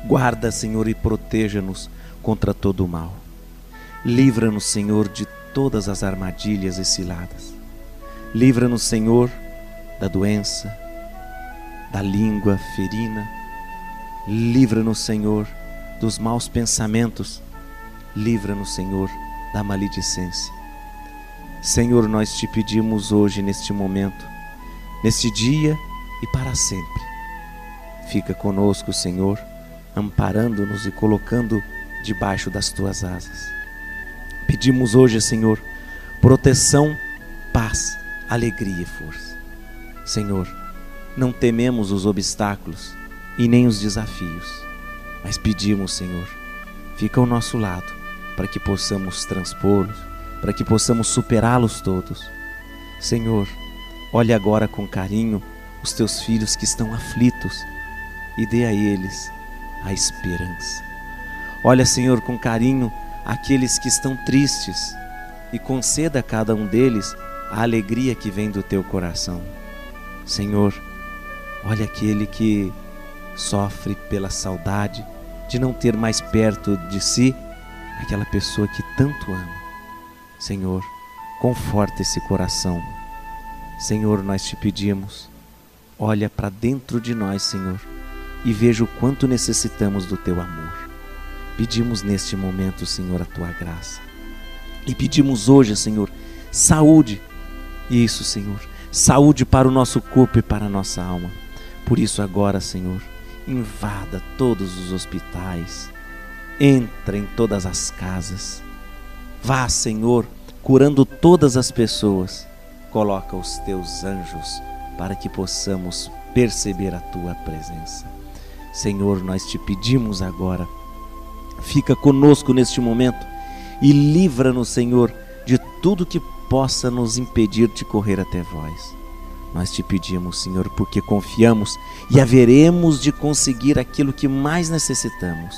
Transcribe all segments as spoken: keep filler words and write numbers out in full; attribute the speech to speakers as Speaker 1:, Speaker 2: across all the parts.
Speaker 1: Guarda, Senhor, e proteja-nos contra todo o mal. Livra-nos, Senhor, de todas as armadilhas e ciladas. Livra-nos, Senhor, da doença, da língua ferina. Livra-nos, Senhor, dos maus pensamentos. Livra-nos, Senhor, da maledicência. Senhor, nós te pedimos hoje, neste momento, neste dia e para sempre. Fica conosco, Senhor, amparando-nos e colocando debaixo das tuas asas. Pedimos hoje, Senhor, proteção, paz, alegria e força. Senhor, não tememos os obstáculos e nem os desafios, mas pedimos, Senhor, fica ao nosso lado para que possamos transpô-los, para que possamos superá-los todos. Senhor, olhe agora com carinho os teus filhos que estão aflitos e dê a eles a esperança. Olha, Senhor, com carinho aqueles que estão tristes e conceda a cada um deles a alegria que vem do teu coração. Senhor, olha aquele que sofre pela saudade de não ter mais perto de si aquela pessoa que tanto ama. Senhor, conforta esse coração. Senhor, nós te pedimos, olha para dentro de nós, Senhor, e veja o quanto necessitamos do teu amor. Pedimos neste momento, Senhor, a tua graça. E pedimos hoje, Senhor, saúde. Isso, Senhor, saúde para o nosso corpo e para a nossa alma. Por isso agora, Senhor, invada todos os hospitais, entra em todas as casas. Vá, Senhor, curando todas as pessoas. Coloca os teus anjos para que possamos perceber a tua presença. Senhor, nós te pedimos agora, fica conosco neste momento e livra-nos, Senhor, de tudo que possa nos impedir de correr até vós. Nós te pedimos, Senhor, porque confiamos e haveremos de conseguir aquilo que mais necessitamos.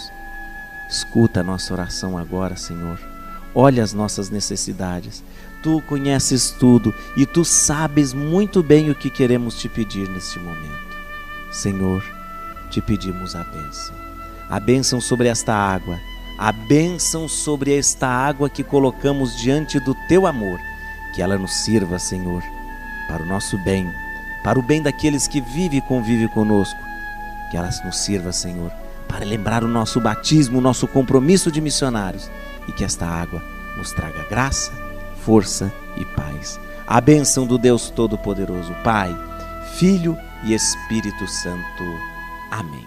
Speaker 1: Escuta a nossa oração agora, Senhor. Olha as nossas necessidades. Tu conheces tudo e tu sabes muito bem o que queremos te pedir neste momento. Senhor, te pedimos a bênção. A bênção sobre esta água. A bênção sobre esta água que colocamos diante do teu amor. Que ela nos sirva, Senhor, para o nosso bem, para o bem daqueles que vivem e convivem conosco. Que ela nos sirva, Senhor, para lembrar o nosso batismo, o nosso compromisso de missionários. E que esta água nos traga graça, força e paz. A bênção do Deus Todo-Poderoso, Pai, Filho e Espírito Santo. Amém.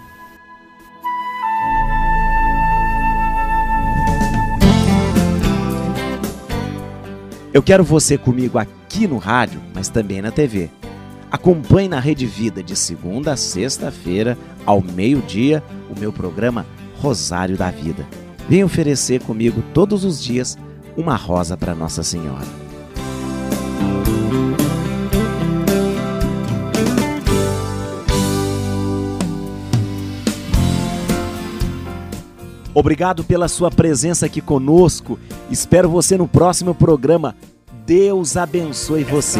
Speaker 1: Eu quero você comigo aqui no rádio, mas também na T V. Acompanhe na Rede Vida de segunda a sexta-feira, ao meio-dia, o meu programa Rosário da Vida. Venha oferecer comigo todos os dias uma rosa para Nossa Senhora. Obrigado pela sua presença aqui conosco. Espero você no próximo programa. Deus abençoe você.